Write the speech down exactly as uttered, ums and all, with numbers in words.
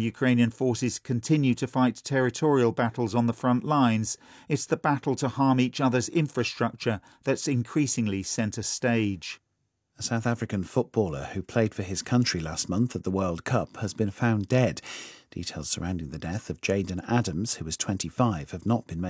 Ukrainian forces continue to fight territorial battles on the front lines, it's the battle to harm each other's infrastructure that's increasingly centre stage. A South African footballer who played for his country last month at the World Cup has been found dead. Details surrounding the death of Jayden Adams, who was twenty-five, have not been made